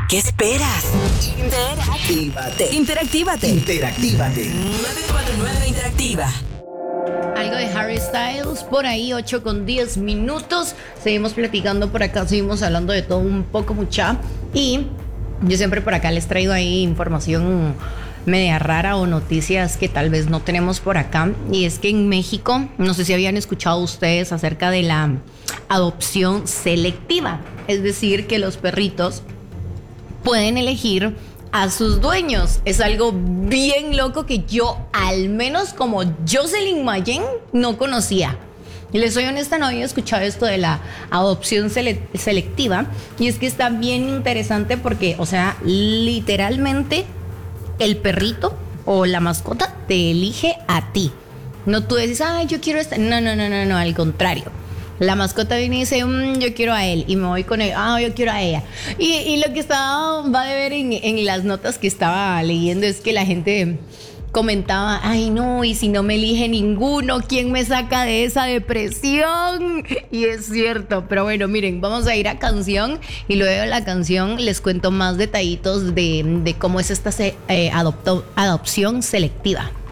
¿Qué esperas? Interactívate. 949 Interactiva. Algo de Harry Styles, por ahí 8:10. Seguimos platicando por acá, seguimos hablando de todo un poco mucha. Y yo siempre por acá les traigo ahí información media rara o noticias que tal vez no tenemos por acá. Y es que en México, no sé si habían escuchado ustedes acerca de la adopción selectiva. Es decir, que los perritos pueden elegir a sus dueños. Es algo bien loco que yo, al menos como Jocelyn Mayen, no conocía. Y les soy honesta, no había escuchado esto de la adopción selectiva. Y es que está bien interesante porque, o sea, literalmente el perrito o la mascota te elige a ti. No tú dices, ay, yo quiero esta. No, al contrario. La mascota viene y dice, yo quiero a él y me voy con él, yo quiero a ella. Y lo que va de ver en las notas que estaba leyendo es que la gente comentaba, ay no, y si no me elige ninguno, ¿quién me saca de esa depresión? Y es cierto, pero bueno, miren, vamos a ir a canción y luego de la canción les cuento más detallitos de cómo es esta adopción selectiva.